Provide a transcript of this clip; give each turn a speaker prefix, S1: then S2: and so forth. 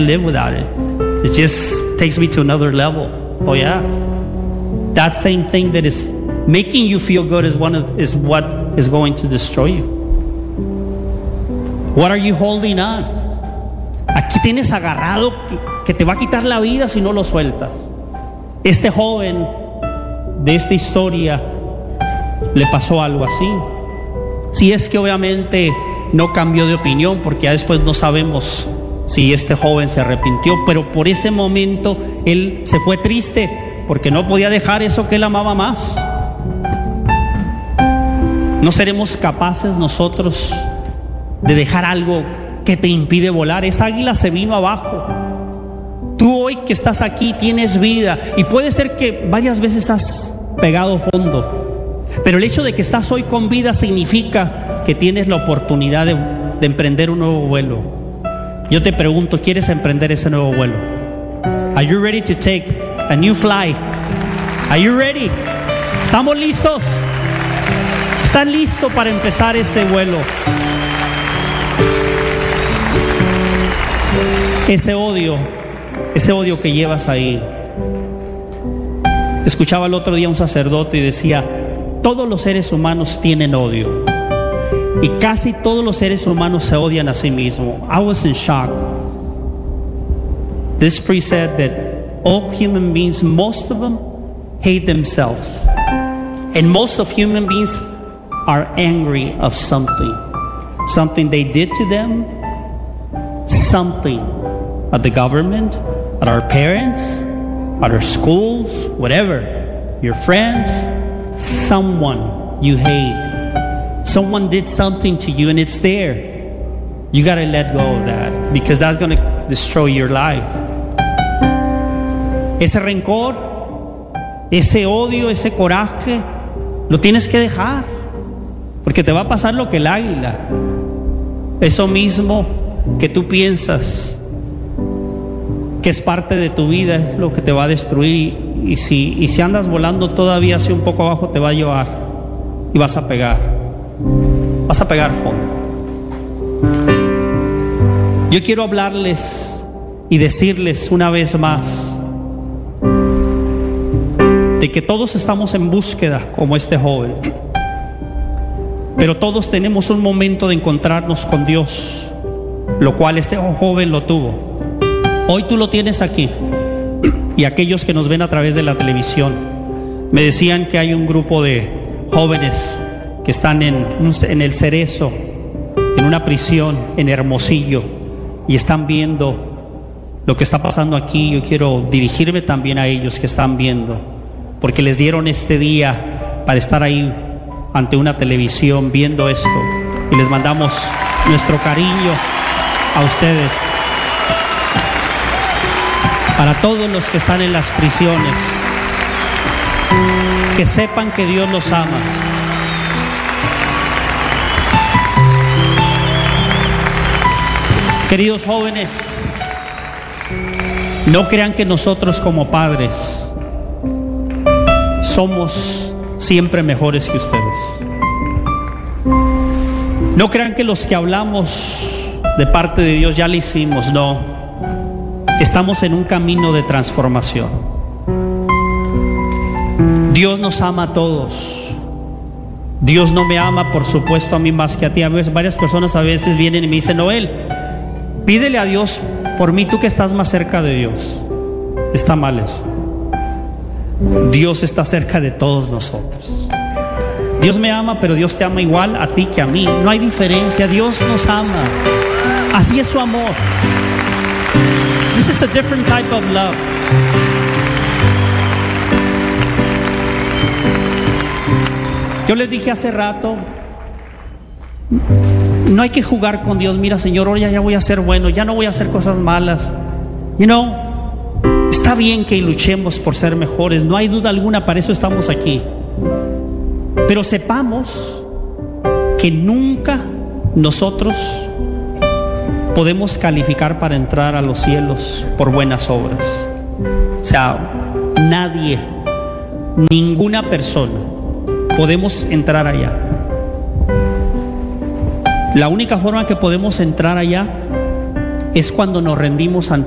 S1: live without it. It just takes me to another level. Oh yeah. That same thing that is making you feel good is what is going to destroy you. What are you holding on? Aquí tienes agarrado que te va a quitar la vida si no lo sueltas. Este joven de esta historia le pasó algo así. Si es que obviamente no cambió de opinión, porque ya después no sabemos si este joven se arrepintió, pero por ese momento él se fue triste porque no podía dejar eso que él amaba más. No seremos capaces nosotros de dejar algo que te impide volar. Esa águila se vino abajo. Tú hoy que estás aquí tienes vida y puede ser que varias veces has pegado fondo, pero el hecho de que estás hoy con vida significa que tienes la oportunidad de emprender un nuevo vuelo. Yo te pregunto, ¿quieres emprender ese nuevo vuelo? Are you ready to take a new flight? Are you ready? ¿Estamos listos? ¿Están listos para empezar ese vuelo? Ese odio que llevas ahí. Escuchaba el otro día un sacerdote y decía: todos los seres humanos tienen odio y casi todos los seres humanos se odian a sí mismos. I was in shock. This priest said that all human beings, most of them hate themselves, and most of human beings are angry of something they did to them, something at the government, at our parents, at our schools, whatever, your friends, someone you hate. Someone did something to you and it's there. You got to let go of that, because that's going to destroy your life. Ese rencor, ese odio, ese coraje, lo tienes que dejar, porque te va a pasar lo que el águila. Eso mismo que tú piensas que es parte de tu vida es lo que te va a destruir, y si andas volando todavía así un poco abajo, te va a llevar y vas a pegar fondo. Yo quiero hablarles y decirles una vez más de que todos estamos en búsqueda como este joven, pero todos tenemos un momento de encontrarnos con Dios, lo cual este joven lo tuvo. Hoy tú lo tienes aquí, y aquellos que nos ven a través de la televisión me decían que hay un grupo de jóvenes que están en el Cerezo, en una prisión en Hermosillo, y están viendo lo que está pasando aquí. Yo quiero dirigirme también a ellos que están viendo, porque les dieron este día para estar ahí ante una televisión viendo esto, y les mandamos nuestro cariño a ustedes. Para todos los que están en las prisiones, que sepan que Dios los ama. Queridos jóvenes, no crean que nosotros como padres somos siempre mejores que ustedes. No crean que los que hablamos de parte de Dios ya lo hicimos. No. Estamos en un camino de transformación. Dios nos ama a todos. Dios no me ama, por supuesto, a mí más que a ti. Varias personas a veces vienen y me dicen: Noel, pídele a Dios por mí, tú que estás más cerca de Dios. Está mal eso. Dios está cerca de todos nosotros. Dios me ama, pero Dios te ama igual a ti que a mí. No hay diferencia. Dios nos ama. Así es su amor. This is a different type of love. Yo les dije hace rato, no hay que jugar con Dios. Mira, Señor, ahora ya voy a ser bueno, ya no voy a hacer cosas malas. Está bien que luchemos por ser mejores, no hay duda alguna, para eso estamos aquí. Pero sepamos que nunca nosotros podemos calificar para entrar a los cielos por buenas obras. O sea, nadie, ninguna persona podemos entrar allá. La única forma que podemos entrar allá es cuando nos rendimos ante